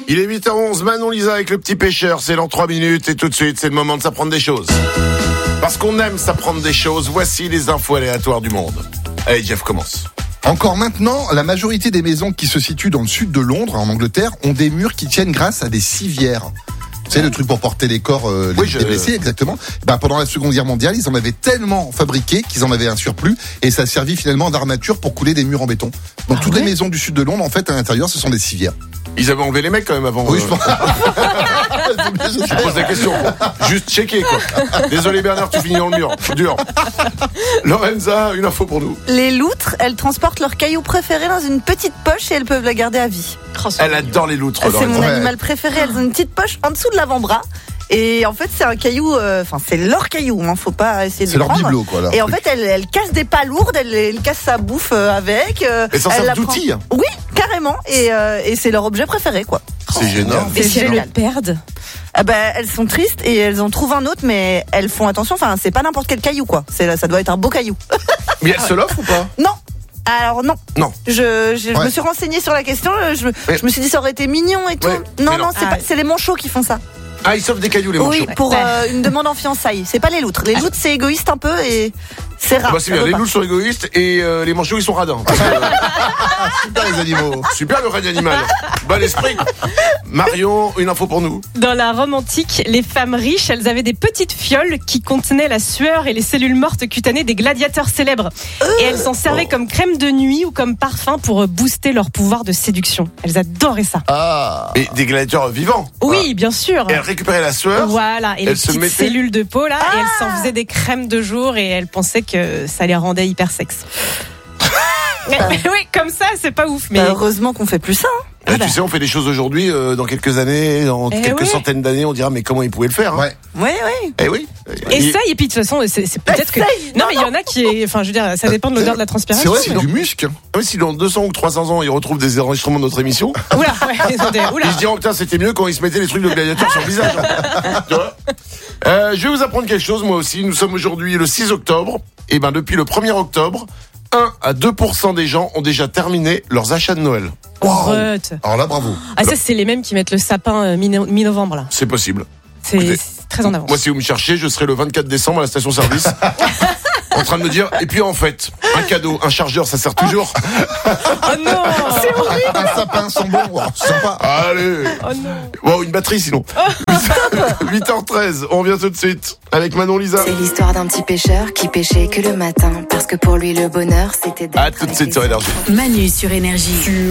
Il est 8h11, Manon Lisa avec le petit pêcheur, c'est dans 3 minutes et tout de suite c'est le moment de s'apprendre des choses. Parce qu'on aime s'apprendre des choses, voici les infos aléatoires du monde. Allez Jeff, commence. Encore maintenant, la majorité des maisons qui se situent dans le sud de Londres, en Angleterre, ont des murs qui tiennent grâce à des civières. C'est le truc pour porter les corps des blessés, exactement. Pendant la Seconde Guerre mondiale, ils en avaient tellement fabriqué qu'ils en avaient un surplus et ça a servi finalement d'armature pour couler des murs en béton. Donc toutes les maisons du sud de Londres, en fait, à l'intérieur, ce sont des civières. Ils avaient enlevé les mecs quand même avant. Oui, je pense. Je pose la question. Juste checker quoi. Désolé Bernard, tu finis dans le mur. Dur. Lorenza, une info pour nous. Les loutres, elles transportent leurs cailloux préférés dans une petite poche et elles peuvent la garder à vie. Elle adore les loutres, C'est Lorenza. mon animal préféré. Elles ont une petite poche en dessous de l'avant-bras. Et en fait, c'est un caillou, c'est leur caillou, faut pas essayer de C'est le leur prendre. bibelot, quoi. Et en fait, elle casse des pas lourdes, elle casse sa bouffe avec. Et s'en elle servent la d'outil. prend- Oui, carrément. Et c'est leur objet préféré, quoi. C'est génial. C'est Et si elles génial. le perdent? Elles sont tristes et elles en trouvent un autre, mais elles font attention. C'est pas n'importe quel caillou, quoi. Ça doit être un beau caillou. Mais elle se l'offre ou pas? Non. Alors non. Non. Je me suis renseignée sur la question. Je me suis dit ça aurait été mignon et tout. Ouais, Non, mais non. c'est les manchots qui font ça. Ah, ils s'offrent des cailloux les manchots. Oui, pour une demande en fiançailles. C'est pas les loutres. Les loutres, c'est égoïste un peu et c'est rare. C'est bien, les loutres sont égoïstes et les manchots ils sont radins. Parce que, Super les animaux. super le règne animal. Bon esprit. Marion, une info pour nous. Dans la Rome antique, les femmes riches, elles avaient des petites fioles qui contenaient la sueur et les cellules mortes cutanées des gladiateurs célèbres. Et elles s'en servaient comme crème de nuit ou comme parfum pour booster leur pouvoir de séduction. Elles adoraient ça. Ah. Et des gladiateurs vivants. Oui, bien sûr. Et elle récupérait la sueur. Voilà, et les elles se petites mettaient- cellules de peau là, et elles s'en faisaient des crèmes de jour et elles pensaient que ça les rendait hyper sexe. Mais oui, comme ça, c'est pas ouf. Mais Heureusement qu'on fait plus ça. Tu sais, on fait des choses aujourd'hui, dans quelques années, dans quelques centaines d'années, on dira mais comment ils pouvaient le faire, hein. Ouais. Oui. Eh oui. essaye, et puis de toute façon, c'est peut-être que. Essaye, Non, mais il y en a qui est. Enfin, je veux dire, ça dépend de l'odeur de la C'est transpiration. vrai, c'est du muscle. Ah oui, si dans 200 ou 300 ans, ils retrouvent des enregistrements de notre émission, Oula, ouais, oula. ils se diront putain, c'était mieux quand ils se mettaient les trucs de gladiateurs sur le visage. Hein. Tu vois je vais vous apprendre quelque chose, moi aussi. Nous sommes aujourd'hui le 6 octobre. Et depuis le 1er octobre, 1 à 2% des gens ont déjà terminé leurs achats de Noël. Arrête. Alors là, bravo. Ah, ça, c'est les mêmes qui mettent le sapin mi-novembre, là. C'est possible. C'est Écoutez, très en avance. Moi, si vous me cherchez, je serai le 24 décembre à la station-service. En train de me dire, et puis en fait, un cadeau, un chargeur, ça sert toujours. Oh non. C'est horrible. Un sapin sans bon, sympa. Allez. Oh non. Wow, une batterie sinon. 8h13, on revient tout de suite avec Manon Lisa. C'est l'histoire d'un petit pêcheur qui pêchait que le matin. Parce que pour lui, le bonheur, c'était d'être À tout de avec suite les sur autres. Énergie. Manu sur Énergie.